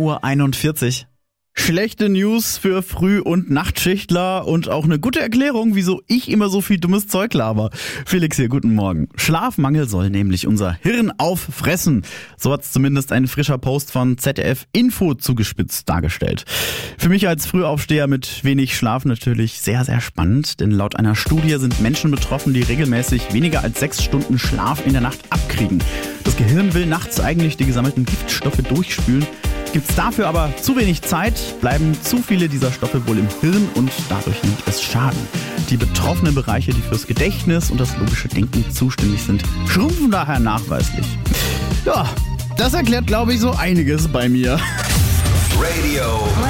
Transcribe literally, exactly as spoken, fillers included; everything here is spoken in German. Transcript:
Uhr einundvierzig. Schlechte News für Früh- und Nachtschichtler und auch eine gute Erklärung, wieso ich immer so viel dummes Zeug laber. Felix hier, guten Morgen. Schlafmangel soll nämlich unser Hirn auffressen. So hat's zumindest ein frischer Post von Z D F Info zugespitzt dargestellt. Für mich als Frühaufsteher mit wenig Schlaf natürlich sehr, sehr spannend, denn laut einer Studie sind Menschen betroffen, die regelmäßig weniger als sechs Stunden Schlaf in der Nacht abkriegen. Das Gehirn will nachts eigentlich die gesammelten Giftstoffe durchspülen. Gibt's dafür aber zu wenig Zeit, bleiben zu viele dieser Stoffe wohl im Hirn und dadurch nimmt es Schaden. Die betroffenen Bereiche, die fürs Gedächtnis und das logische Denken zuständig sind, schrumpfen daher nachweislich. Ja, das erklärt, glaube ich, so einiges bei mir. Radio